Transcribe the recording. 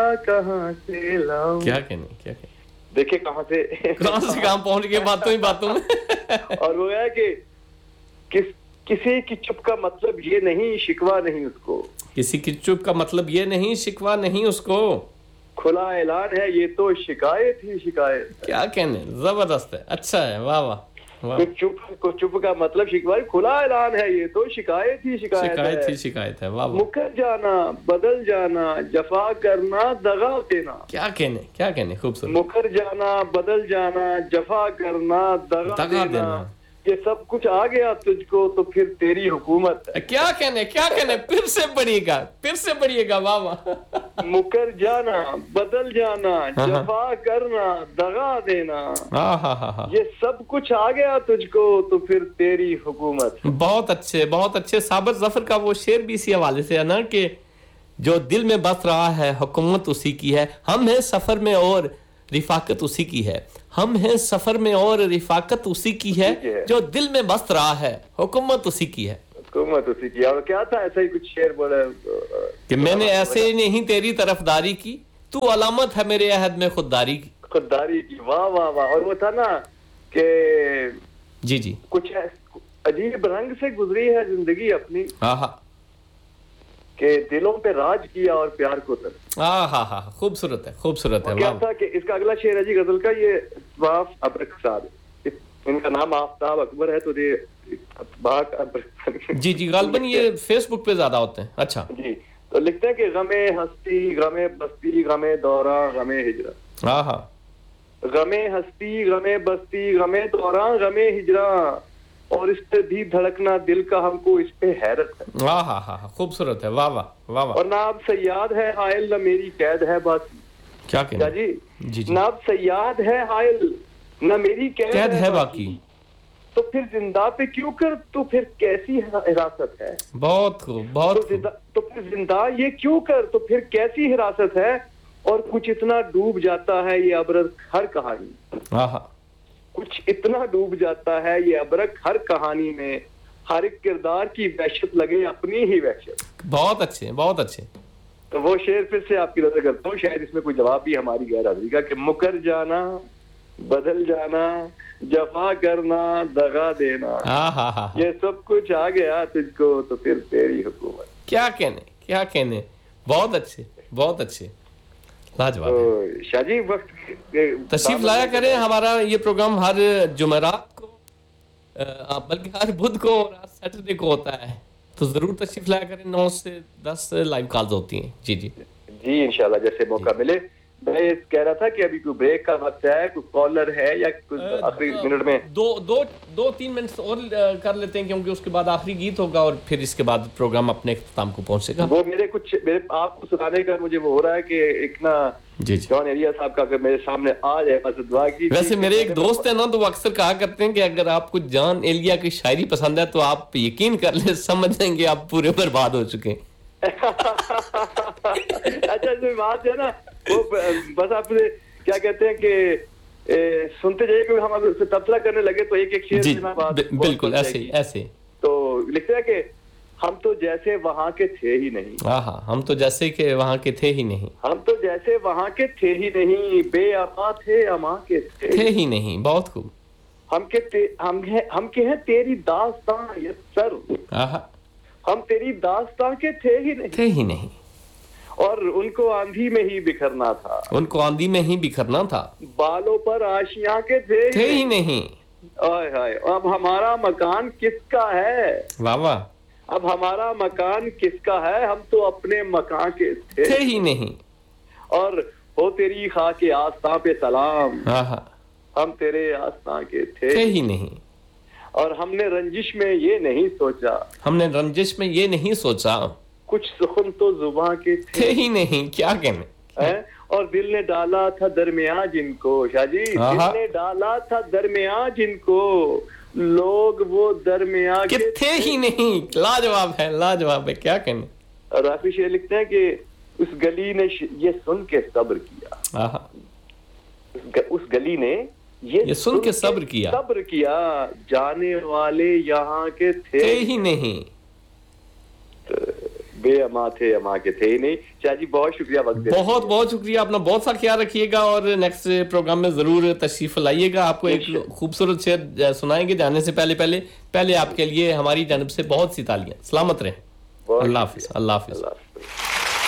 کہاں سے لاؤں. کیا کہنے دیکھیں کہاں سے کہاں پہنچ گئے باتوں ہی باتوں میں. اور وہ ہے کہ کسی کی چپ کا مطلب یہ نہیں شکوہ نہیں اس کو. کسی کی چپ کا مطلب یہ نہیں شکوہ نہیں اس کو. کھلا اعلان ہے یہ تو شکایت ہی شکایت. کیا کہنے, زبردست ہے, اچھا ہے, واہ واہ. چپ کا مطلب شکوہ, کھلا اعلان ہے یہ تو شکایت ہی شکایت ہی شکایت ہے. واہ واہ. مکر جانا بدل جانا جفا کرنا دغا دینا. کیا کہنے خوبصورت. مکر جانا بدل جانا جفا کرنا دغا دینا. یہ سب کچھ آ گیا تجھ کو تو پھر تیری حکومت ہے. کیا کہنے پھر سے پڑھیے گا. واہ واہ. مکر جانا بدل جانا جفا کرنا دغا دینا. یہ سب کچھ آ گیا تجھ کو تو پھر تیری حکومت. بہت اچھے. صابر ظفر کا وہ شعر بھی اسی حوالے سے ہے نا کہ جو دل میں بس رہا ہے حکومت اسی کی ہے. ہم ہیں سفر میں اور رفاقت اسی کی ہے. ہم ہیں سفر میں اور رفاقت اسی کی ہے. جو دل میں بس رہا ہے حکومت اسی کی ہے. حکومت اسی کی. اور کیا تھا ایسا ہی کچھ شعر بولا کہ میں نے ایسے نہیں تیری طرفداری کی, تو علامت ہے میرے عہد میں خودداری کی. واہ واہ واہ. اور وہ تھا نا کہ جی کچھ عجیب رنگ سے گزری ہے زندگی اپنی. ہاں کہ دلوں پہ راج کیا اور پیار کو تر. ہاں خوبصورت ہے. کیا تھا کہ اس کا اگلا شعر ہے جی غزل کا, یہ واف ابرکساد. ان کا نام آفتاب اکبر ہے تو جی غالباً یہ فیس بک پہ زیادہ ہوتے ہیں. اچھا جی. تو لکھتے ہیں کہ غم ہستی غم بستی غم دوراں غم ہجرت. ہاں غم ہستی غم بستی غم دوراں غم ہجراں. اور اس پہ بھی دھڑکنا دل کا ہم کو اس پہ حیرت ہے. ہاں خوبصورت ہے. واہ واہ. اور نہ اب سیاد ہے حائل نہ میری قید ہے باقی. کیا کہنا جی نہ اب سیاد ہے حائل نہ میری قید ہے باقی. تو پھر زندہ پہ کیوں کر تو پھر کیسی حراست ہے. بہت تو پھر زندہ یہ کیوں کر تو پھر کیسی حراست ہے. اور کچھ اتنا ڈوب جاتا ہے یہ ابرق ہر کہانی. کچھ اتنا ڈوب جاتا ہے یہ ابرق ہر کہانی میں. ہر ایک کردار کی وحشت لگے اپنی ہی وحشت. بہت اچھے. تو وہ شعر پھر سے آپ کی نظر کرتا ہوں, شاید اس میں کوئی جواب بھی ہماری غیر حاضری کا. کہ مکر جانا بدل جانا جفا کرنا دغا دینا. یہ سب کچھ آ گیا تجھ کو تو پھر تیری حکومت. کیا کہنے. بہت اچھے. لاجواب. شاہ جی وقت تشریف لایا کریں. ہمارا یہ پروگرام ہر جمعرات کو بلکہ ہر بدھ کو اور ہر سیٹرڈے کو ہوتا ہے, تو ضرور تشریف لایا کریں. 9 سے 10 لائیو کالز ہوتی ہیں. جی انشاءاللہ جیسے موقع ملے. میں کہہ رہا تھا کہ ابھی کوئی بریک کا وقت ہے, کوئی کالر ہے یا کچھ آخری منٹ میں 2-3 منٹ اور کر لیتے ہیں, کیونکہ اس کے بعد آخری گیت ہوگا اور پھر اس کے بعد پروگرام اپنے اختتام کو پہنچے گا. وہ میرے آپ کو سنانے کا مجھے وہ ہو رہا ہے کہ ایک نا جان ایریا صاحب کا اگر میرے سامنے آ جائے بس دعا کی. ویسے میرے ایک دوست ہیں نا, تو وہ اکثر کہا کرتے ہیں کہ اگر آپ کو جان ایلیا کی شاعری پسند ہے تو آپ یقین کر لیں, سمجھ لیں گے آپ پورے برباد ہو چکے ہیں. اچھا بات ہے نا وہ بس آپ کیا کہتے ہیں کہ سنتے جائیے کہ ہم اگر تبصرہ کرنے لگے تو ایک شعر بالکل ایسے. تو لکھتے ہیں کہ ہم تو جیسے وہاں کے تھے ہی نہیں. ہم تو جیسے کہ وہاں کے تھے ہی نہیں. ہم تو جیسے وہاں کے تھے ہی نہیں. بے اما تھے اما کے تھے ہی نہیں. بہت خوب. ہم کے ہیں تیری داستان یہ سر. ہم تیری داستان کے تھے ہی نہیں. اور ان کو آندھی میں ہی بکھرنا تھا. بالوں پر آشیاں کے تھے ہی نہیں. اب ہمارا مکان کس کا ہے. واہ. اب ہمارا مکان کس کا ہے. ہم تو اپنے مکان کے تھے ہی نہیں. اور ہو تیری خاک آستاں پہ سلام. ہم تیرے آستاں کے تھے ہی نہیں. اور ہم نے رنجش میں یہ نہیں سوچا. کچھ سخن تو زباں کے تھے ہی نہیں. کیا کہنے. اور دل نے ڈالا تھا درمیان جن کو. شاہ جی دل نے ڈالا تھا درمیان جن کو. لوگ وہ درمیان کے تھے ہی نہیں. لاجواب ہے. کیا کہنے. اور آخری شعر لکھتے ہیں کہ اس گلی نے یہ سن کے صبر کیا. اس گلی نے یہ سن کے صبر کیا. جانے والے یہاں کے تھے ہی نہیں. بے اما تھے اما کے تھے ہی نہیں. شاہ جی بہت شکریہ وقت دینے. بہت بہت شکریہ. اپنا بہت سا خیال رکھیے گا اور نیکسٹ پروگرام میں ضرور تشریف لائیے گا. آپ کو ایک خوبصورت شعر سنائیں گے جانے سے پہلے آپ کے لیے ہماری جانب سے بہت سی تالیاں. سلامت رہیں. اللہ حافظ. اللہ حافظ.